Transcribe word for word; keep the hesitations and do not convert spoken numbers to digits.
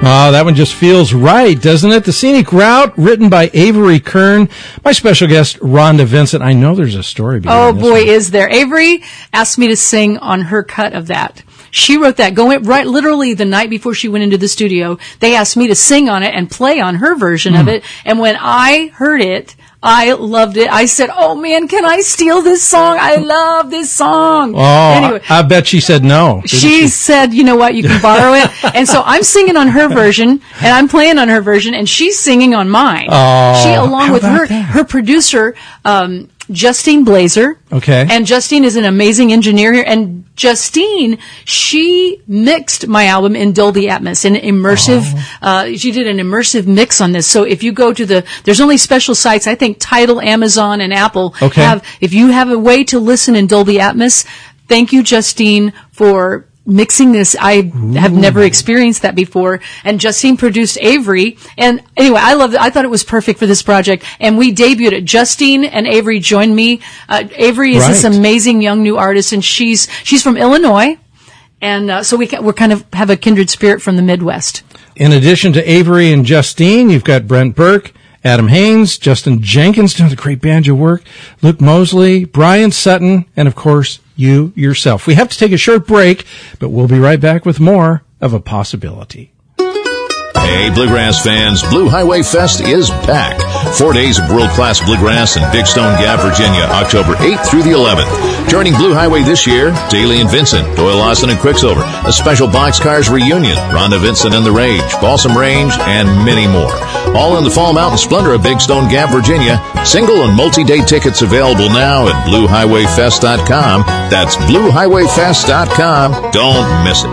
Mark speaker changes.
Speaker 1: Oh, that one just feels right, doesn't it? The Scenic Route, written by Avery Kern. My special guest, Rhonda Vincent. I know there's a story behind this.
Speaker 2: Oh, boy,
Speaker 1: one.
Speaker 2: is there. Avery asked me to sing on her cut of that. She wrote that going right literally the night before she went into the studio. They asked me to sing on it and play on her version mm. of it. And when I heard it, I loved it. I said, oh, man, can I steal this song? I love this song.
Speaker 1: Oh, anyway, I, I bet she said no.
Speaker 2: She,
Speaker 1: she
Speaker 2: said, you know what, you can borrow it. And so I'm singing on her version, and I'm playing on her version, and she's singing on mine.
Speaker 1: Oh,
Speaker 2: she, along with her,
Speaker 1: that?
Speaker 2: her producer, um, Justine Blazer.
Speaker 1: Okay.
Speaker 2: And Justine is an amazing engineer here. And Justine, she mixed my album in Dolby Atmos, in immersive, oh. uh, she did an immersive mix on this. So if you go to the, there's only special sites, I think Tidal, Amazon, and Apple
Speaker 1: okay.
Speaker 2: have, if you have a way to listen in Dolby Atmos, thank you, Justine, for mixing this. I
Speaker 1: Ooh.
Speaker 2: have never experienced that before. And Justine produced Avery. And anyway, I loved it. I thought it was perfect for this project. And we debuted it. Justine and Avery joined me. Uh, Avery is
Speaker 1: right.
Speaker 2: this amazing young new artist, and she's she's from Illinois. And uh, so we we're kind of have a kindred spirit from the Midwest.
Speaker 1: In addition to Avery and Justine, you've got Brent Burke, Adam Haynes, Justin Jenkins doing the great banjo work, Luke Mosley, Brian Sutton, and of course, you yourself. We have to take a short break, but we'll be right back with more of A Possibility.
Speaker 3: Hey, Bluegrass fans, Blue Highway Fest is back. Four days of world-class bluegrass in Big Stone Gap, Virginia, October eighth through the eleventh. Joining Blue Highway this year, Daly and Vincent, Doyle Lawson and Quicksilver, a special Boxcars reunion, Rhonda Vincent and the Rage, Balsam Range, and many more. All in the Fall Mountain Splendor of Big Stone Gap, Virginia. Single and multi-day tickets available now at blue highway fest dot com. That's blue highway fest dot com. Don't miss it.